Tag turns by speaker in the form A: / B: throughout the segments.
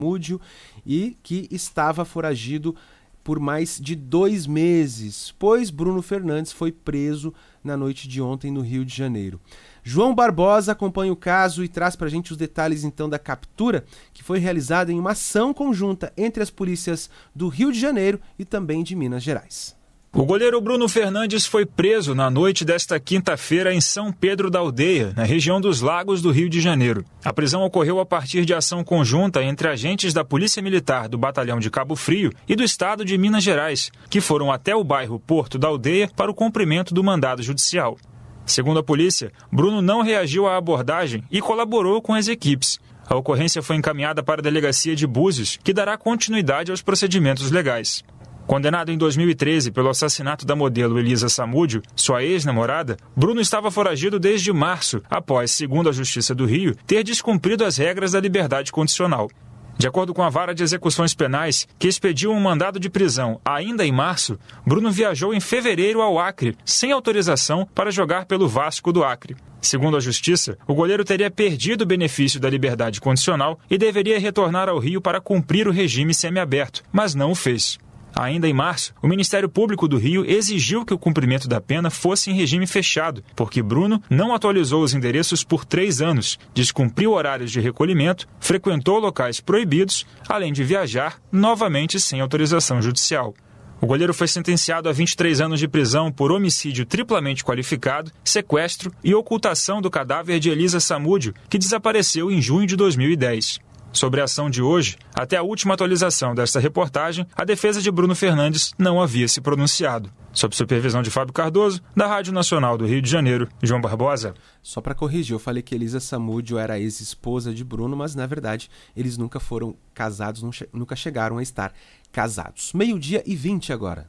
A: Múdio e que estava foragido por mais de 2 meses, pois Bruno Fernandes foi preso na noite de ontem no Rio de Janeiro. João Barbosa acompanha o caso e traz para a gente os detalhes então da captura, que foi realizada em uma ação conjunta entre as polícias do Rio de Janeiro e também de Minas Gerais.
B: O goleiro Bruno Fernandes foi preso na noite desta quinta-feira em São Pedro da Aldeia, na região dos Lagos do Rio de Janeiro. A prisão ocorreu a partir de ação conjunta entre agentes da Polícia Militar do Batalhão de Cabo Frio e do Estado de Minas Gerais, que foram até o bairro Porto da Aldeia para o cumprimento do mandado judicial. Segundo a polícia, Bruno não reagiu à abordagem e colaborou com as equipes. A ocorrência foi encaminhada para a delegacia de Búzios, que dará continuidade aos procedimentos legais. Condenado em 2013 pelo assassinato da modelo Elisa Samúdio, sua ex-namorada, Bruno estava foragido desde março, após, segundo a Justiça do Rio, ter descumprido as regras da liberdade condicional. De acordo com a Vara de Execuções Penais, que expediu um mandado de prisão ainda em março, Bruno viajou em fevereiro ao Acre, sem autorização, para jogar pelo Vasco do Acre. Segundo a Justiça, o goleiro teria perdido o benefício da liberdade condicional e deveria retornar ao Rio para cumprir o regime semiaberto, mas não o fez. Ainda em março, o Ministério Público do Rio exigiu que o cumprimento da pena fosse em regime fechado, porque Bruno não atualizou os endereços por 3 anos, descumpriu horários de recolhimento, frequentou locais proibidos, além de viajar novamente sem autorização judicial. O goleiro foi sentenciado a 23 anos de prisão por homicídio triplamente qualificado, sequestro e ocultação do cadáver de Elisa Samúdio, que desapareceu em junho de 2010. Sobre a ação de hoje, até a última atualização desta reportagem, a defesa de Bruno Fernandes não havia se pronunciado. Sob supervisão de Fábio Cardoso, da Rádio Nacional do Rio de Janeiro, João Barbosa.
A: Só para corrigir, eu falei que Elisa Samúdio era a ex-esposa de Bruno, mas na verdade eles nunca foram casados, nunca chegaram a estar casados. 12:20 agora.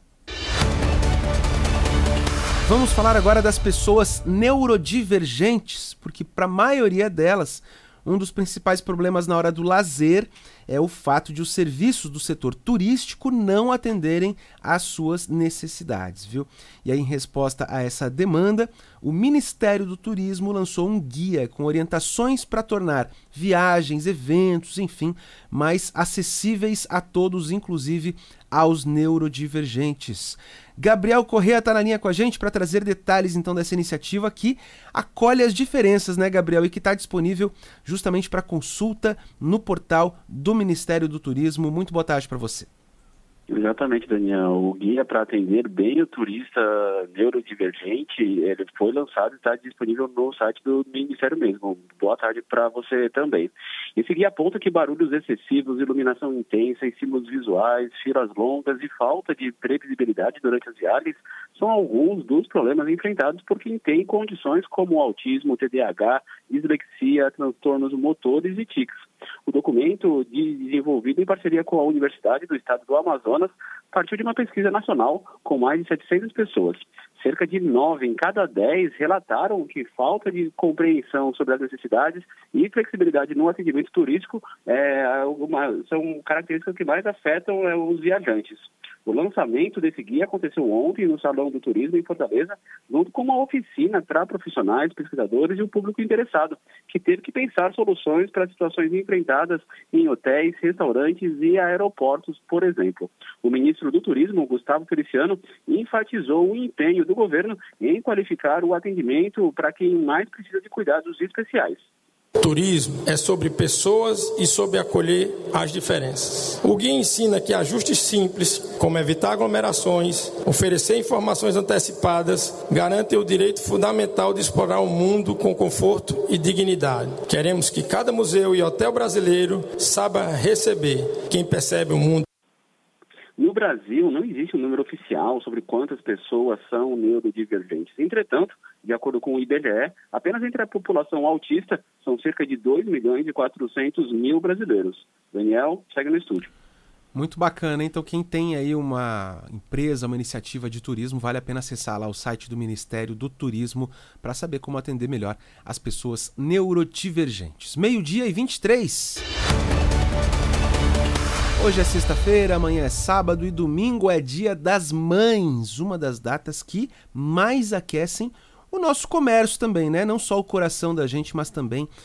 A: Vamos falar agora das pessoas neurodivergentes, porque para a maioria delas, um dos principais problemas na hora do lazer é o fato de os serviços do setor turístico não atenderem às suas necessidades, viu? E aí, em resposta a essa demanda, o Ministério do Turismo lançou um guia com orientações para tornar viagens, eventos, enfim, mais acessíveis a todos, inclusive aos neurodivergentes. Gabriel Corrêa está na linha com a gente para trazer detalhes então dessa iniciativa que acolhe as diferenças, né, Gabriel? E que está disponível justamente para consulta no portal do Ministério do Turismo. Muito boa tarde para você.
C: Exatamente, Daniel. O guia para atender bem o turista neurodivergente, ele foi lançado e está disponível no site do Ministério mesmo. Boa tarde para você também. Esse guia aponta que barulhos excessivos, iluminação intensa, estímulos visuais, filas longas e falta de previsibilidade durante as viagens são alguns dos problemas enfrentados por quem tem condições como autismo, TDAH, dislexia, transtornos motores e tics. O documento, desenvolvido em parceria com a Universidade do Estado do Amazonas, partiu de uma pesquisa nacional com mais de 700 pessoas. Cerca de 9 em cada 10 relataram que falta de compreensão sobre as necessidades e flexibilidade no atendimento turístico são características que mais afetam os viajantes. O lançamento desse guia aconteceu ontem no Salão do Turismo em Fortaleza, junto com uma oficina para profissionais, pesquisadores e o público interessado, que teve que pensar soluções para situações enfrentadas em hotéis, restaurantes e aeroportos, por exemplo. O ministro do Turismo, Gustavo Feliciano, enfatizou o empenho do governo em qualificar o atendimento para quem mais precisa de cuidados especiais.
D: Turismo é sobre pessoas e sobre acolher as diferenças. O guia ensina que ajustes simples, como evitar aglomerações, oferecer informações antecipadas, garantem o direito fundamental de explorar o mundo com conforto e dignidade. Queremos que cada museu e hotel brasileiro saiba receber quem percebe o mundo.
C: No Brasil, não existe um número oficial sobre quantas pessoas são neurodivergentes. Entretanto, de acordo com o IBGE, apenas entre a população autista são cerca de 2.400.000 brasileiros. Daniel, segue no estúdio.
A: Muito bacana, então quem tem aí uma empresa, uma iniciativa de turismo, vale a pena acessar lá o site do Ministério do Turismo para saber como atender melhor as pessoas neurodivergentes. 12:23. Hoje é sexta-feira, amanhã é sábado e domingo é Dia das Mães, uma das datas que mais aquecem o nosso comércio também, né? Não só o coração da gente, mas também